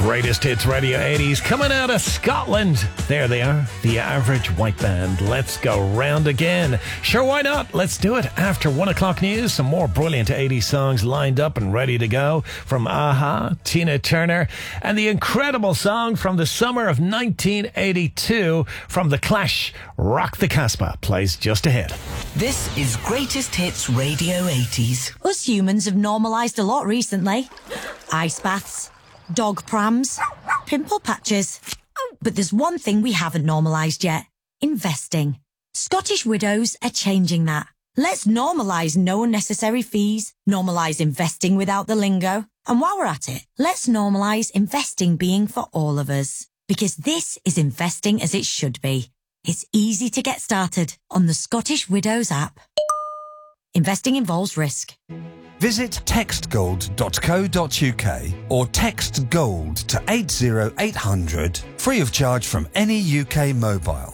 Greatest Hits Radio 80s coming out of Scotland. There they are, the Average White Band. Let's go round again. Sure, why not? Let's do it. After 1 o'clock news, some more brilliant 80s songs lined up and ready to go from a-ha, Tina Turner, and the incredible song from the summer of 1982 from The Clash, Rock the Casbah, plays just ahead. This is Greatest Hits Radio 80s. Us humans have normalised a lot recently. Ice baths, dog prams, pimple patches. But there's one thing we haven't normalised yet. Investing. Scottish Widows are changing that. Let's normalise no unnecessary fees, normalise investing without the lingo. And while we're at it, let's normalise investing being for all of us. Because this is investing as it should be. It's easy to get started on the Scottish Widows app. Investing involves risk. Visit textgold.co.uk or text GOLD to 80800, free of charge from any UK mobile.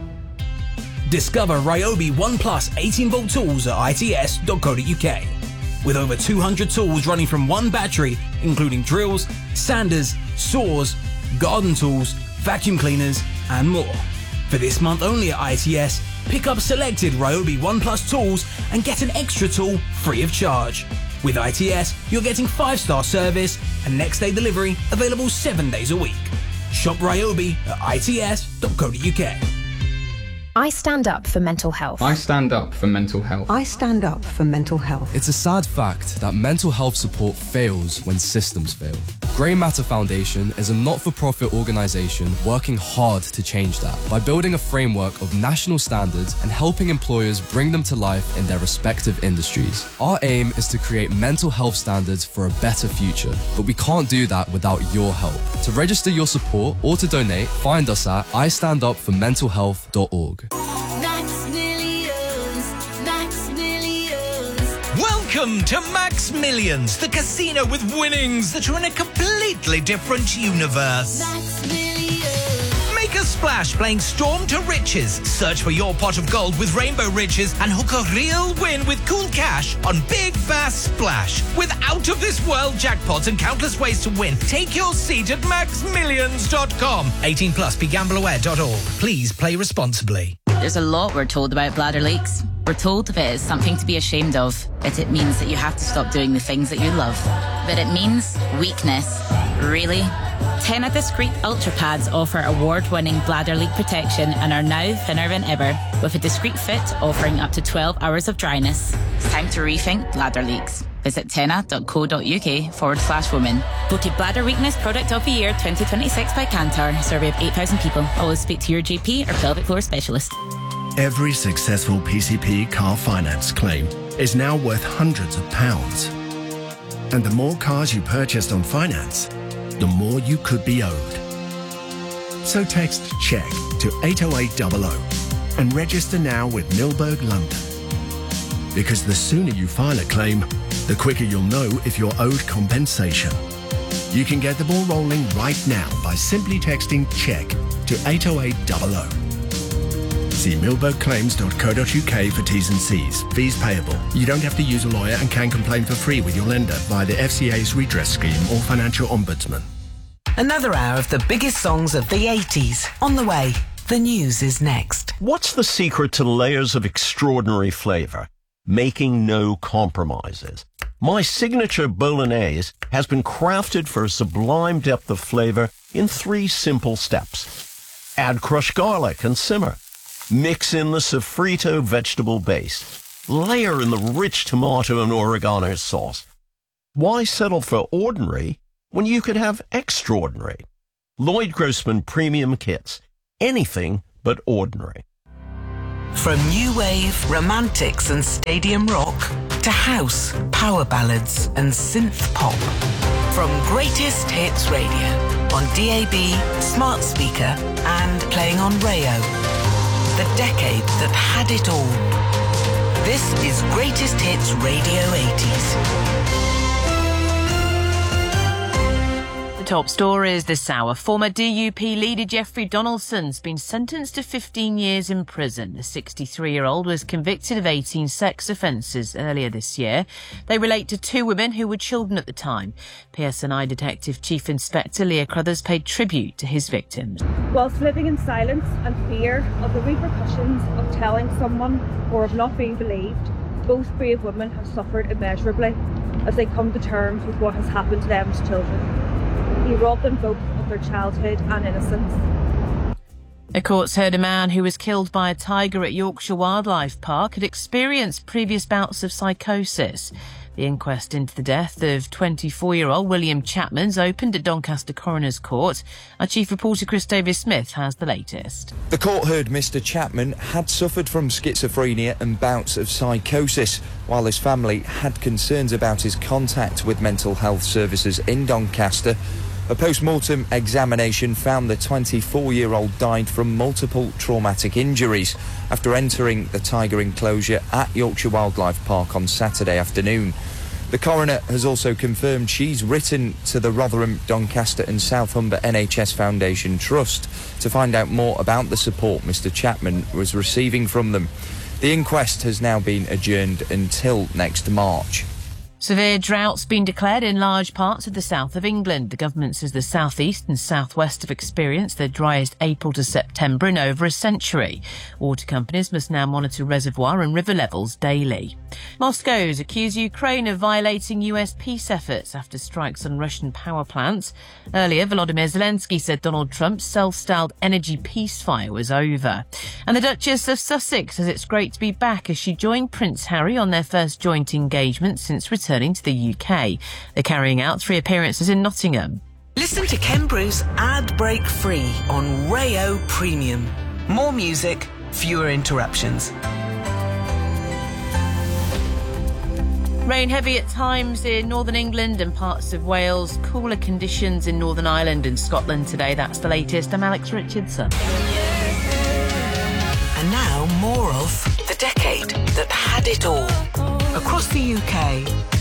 Discover Ryobi One Plus 18-volt tools at its.co.uk. With over 200 tools running from one battery, including drills, sanders, saws, garden tools, vacuum cleaners, and more. For this month only at ITS, pick up selected Ryobi One Plus tools and get an extra tool free of charge. With ITS, you're getting 5-star service and next day delivery available 7 days a week. Shop Ryobi at its.co.uk. I stand up for mental health. I stand up for mental health. I stand up for mental health. It's a sad fact that mental health support fails when systems fail. Grey Matter Foundation is a not-for-profit organisation working hard to change that by building a framework of national standards and helping employers bring them to life in their respective industries. Our aim is to create mental health standards for a better future, but we can't do that without your help. To register your support or to donate, find us at istandupformentalhealth.org. Welcome to Max Millions, the casino with winnings that are in a completely different universe. Max Millions. Make a splash playing Storm to Riches. Search for your pot of gold with Rainbow Riches and hook a real win with cool cash on Big Bass Splash. With out-of-this-world jackpots and countless ways to win, take your seat at maxmillions.com. 18 plus, begambleaware.org. Please play responsibly. There's a lot we're told about bladder leaks. We're told that it's something to be ashamed of, that it means that you have to stop doing the things that you love. But it means weakness. Really? Tena Discreet Ultra Pads offer award-winning bladder leak protection and are now thinner than ever, with a discreet fit offering up to 12 hours of dryness. It's time to rethink bladder leaks. Visit tena.co.uk/women. Voted Bladder Weakness Product of the Year 2026 by Kantar. Survey of 8,000 people. Always speak to your GP or pelvic floor specialist. Every successful PCP car finance claim is now worth hundreds of pounds. And the more cars you purchased on finance, the more you could be owed. So text CHECK to 80800 and register now with Milberg London. Because the sooner you file a claim, the quicker you'll know if you're owed compensation. You can get the ball rolling right now by simply texting CHECK to 80800. See milbergclaims.co.uk for T's and C's. Fees payable. You don't have to use a lawyer and can complain for free with your lender via the FCA's redress scheme or financial ombudsman. Another hour of the biggest songs of the 80s. On the way, the news is next. What's the secret to layers of extraordinary flavour? Making no compromises. My signature bolognese has been crafted for a sublime depth of flavour in 3 simple steps. Add crushed garlic and simmer. Mix in the sofrito vegetable base. Layer in the rich tomato and oregano sauce. Why settle for ordinary when you could have extraordinary? Lloyd Grossman Premium Kits. Anything but ordinary. From new wave, romantics and stadium rock to house, power ballads and synth pop. From Greatest Hits Radio on DAB, smart speaker and playing on Rayo. The decade that had it all. This is Greatest Hits Radio 80s. The Top stories this hour. Former DUP leader Jeffrey Donaldson's been sentenced to 15 years in prison. The 63-year-old was convicted of 18 sex offences earlier this year. They relate to 2 women who were children at the time. PSNI Detective Chief Inspector Leah Crothers paid tribute to his victims. Whilst living in silence and fear of the repercussions of telling someone or of not being believed, both brave women have suffered immeasurably as they come to terms with what has happened to them as children. He robbed them both of their childhood and innocence. A court's heard a man who was killed by a tiger at Yorkshire Wildlife Park had experienced previous bouts of psychosis. The inquest into the death of 24-year-old William Chapman's opened at Doncaster Coroner's Court. Our chief reporter Chris Davis-Smith has the latest. The court heard Mr Chapman had suffered from schizophrenia and bouts of psychosis, while his family had concerns about his contact with mental health services in Doncaster. A post-mortem examination found the 24-year-old died from multiple traumatic injuries after entering the tiger enclosure at Yorkshire Wildlife Park on Saturday afternoon. The coroner has also confirmed she's written to the Rotherham, Doncaster and South Humber NHS Foundation Trust to find out more about the support Mr Chapman was receiving from them. The inquest has now been adjourned until next March. Severe drought's been declared in large parts of the south of England. The government says the south-east and south-west have experienced their driest April to September in over a century. Water companies must now monitor reservoir and river levels daily. Moscow's accused Ukraine of violating US peace efforts after strikes on Russian power plants. Earlier, Volodymyr Zelensky said Donald Trump's self-styled energy peacefire was over. And the Duchess of Sussex says it's great to be back as she joined Prince Harry on their first joint engagement since returning to the UK. They're carrying out 3 appearances in Nottingham. Listen to Ken Bruce ad break free on Rayo Premium. More music, fewer interruptions. Rain heavy at times in northern England and parts of Wales. Cooler conditions in Northern Ireland and Scotland today. That's the latest. I'm Alex Richardson. And now more of The Decade That Had It All. Across the UK,